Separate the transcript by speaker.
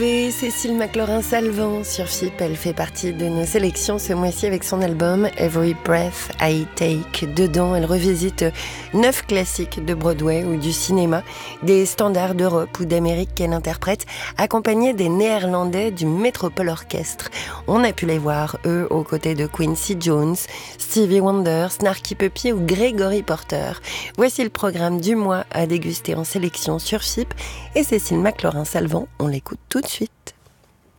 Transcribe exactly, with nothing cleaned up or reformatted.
Speaker 1: Et Cécile McLaurin-Salvant sur F I P, elle fait partie de nos sélections ce mois-ci avec son album Every Breath I Take. Dedans, elle revisite neuf classiques de Broadway ou du cinéma, des standards d'Europe ou d'Amérique qu'elle interprète, accompagnée des Néerlandais du Metropole Orchestre. On a pu les voir, eux, aux côtés de Quincy Jones, Stevie Wonder, Snarky Puppy ou Gregory Porter. Voici le programme du mois à déguster en sélection sur F I P et Cécile McLaurin-Salvant, on l'écoute tout de suite.